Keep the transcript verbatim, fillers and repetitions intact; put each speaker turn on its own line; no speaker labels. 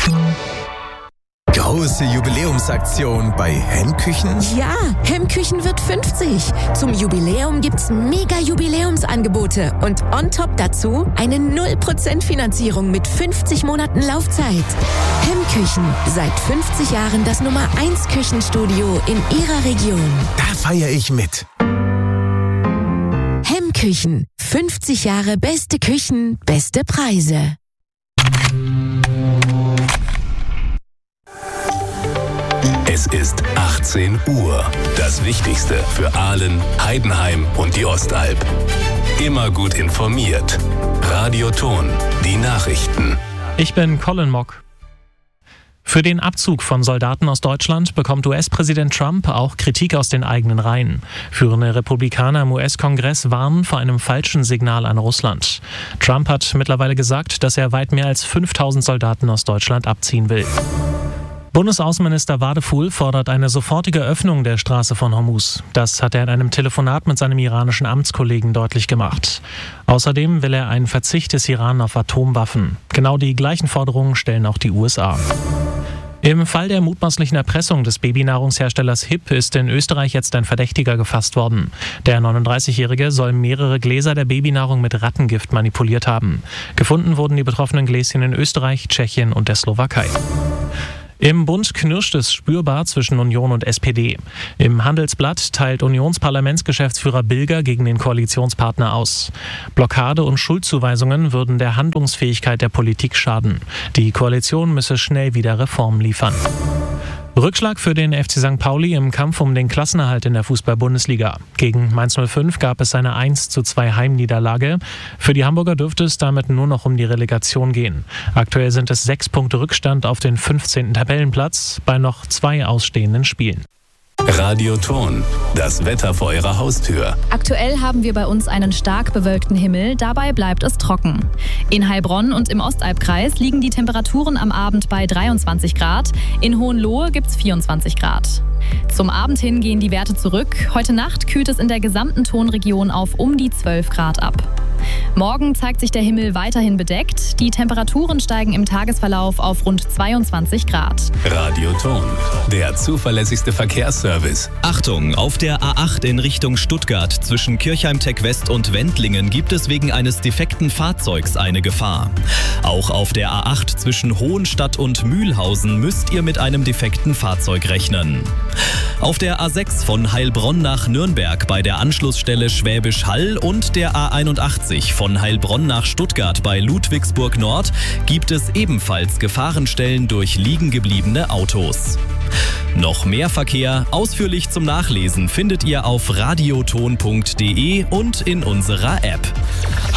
Große Jubiläumsaktion bei Hemmküchen?
Ja, Hemmküchen wird fünfzig. Zum Jubiläum gibt's mega Jubiläumsangebote und on top dazu eine null Prozent Finanzierung mit fünfzig Monaten Laufzeit. Hemmküchen, seit fünfzig Jahren das Nummer eins Küchenstudio in Ihrer Region.
Da feiere ich mit.
Hemmküchen, fünfzig Jahre beste Küchen, beste Preise.
Es ist achtzehn Uhr. Das Wichtigste für Aalen, Heidenheim und die Ostalb. Immer gut informiert. Radio Ton, die Nachrichten.
Ich bin Colin Mock. Für den Abzug von Soldaten aus Deutschland bekommt U S-Präsident Trump auch Kritik aus den eigenen Reihen. Führende Republikaner im U S-Kongress warnen vor einem falschen Signal an Russland. Trump hat mittlerweile gesagt, dass er weit mehr als fünftausend Soldaten aus Deutschland abziehen will. Bundesaußenminister Wadephul fordert eine sofortige Öffnung der Straße von Hormuz. Das hat er in einem Telefonat mit seinem iranischen Amtskollegen deutlich gemacht. Außerdem will er einen Verzicht des Iran auf Atomwaffen. Genau die gleichen Forderungen stellen auch die U S A. Im Fall der mutmaßlichen Erpressung des Babynahrungsherstellers Hip ist in Österreich jetzt ein Verdächtiger gefasst worden. Der neununddreißigjährige soll mehrere Gläser der Babynahrung mit Rattengift manipuliert haben. Gefunden wurden die betroffenen Gläschen in Österreich, Tschechien und der Slowakei. Im Bund knirscht es spürbar zwischen Union und S P D. Im Handelsblatt teilt Unionsparlamentsgeschäftsführer Bilger gegen den Koalitionspartner aus. Blockade und Schuldzuweisungen würden der Handlungsfähigkeit der Politik schaden. Die Koalition müsse schnell wieder Reformen liefern. Rückschlag für den F C Sankt Pauli im Kampf um den Klassenerhalt in der Fußball-Bundesliga. Gegen Mainz null fünf gab es eine eins zu zwei Heimniederlage. Für die Hamburger dürfte es damit nur noch um die Relegation gehen. Aktuell sind es sechs Punkte Rückstand auf den fünfzehnten Tabellenplatz bei noch zwei ausstehenden Spielen.
Radio Ton, das Wetter vor Ihrer Haustür.
Aktuell haben wir bei uns einen stark bewölkten Himmel, dabei bleibt es trocken. In Heilbronn und im Ostalbkreis liegen die Temperaturen am Abend bei dreiundzwanzig Grad, in Hohenlohe gibt es vierundzwanzig Grad. Zum Abend hin gehen die Werte zurück, heute Nacht kühlt es in der gesamten Tonregion auf um die zwölf Grad ab. Morgen zeigt sich der Himmel weiterhin bedeckt, die Temperaturen steigen im Tagesverlauf auf rund zweiundzwanzig Grad.
Radio Ton, der zuverlässigste Verkehrsservice.
Achtung, auf der A acht in Richtung Stuttgart zwischen Kirchheim-Tech West und Wendlingen gibt es wegen eines defekten Fahrzeugs eine Gefahr. Auch auf der A acht zwischen Hohenstadt und Mühlhausen müsst ihr mit einem defekten Fahrzeug rechnen. Auf der A sechs von Heilbronn nach Nürnberg bei der Anschlussstelle Schwäbisch Hall und der A einundachtzig von Heilbronn nach Stuttgart bei Ludwigsburg Nord gibt es ebenfalls Gefahrenstellen durch liegengebliebene Autos. Noch mehr Verkehr, ausführlich zum Nachlesen, findet ihr auf radioton punkt de und in unserer App.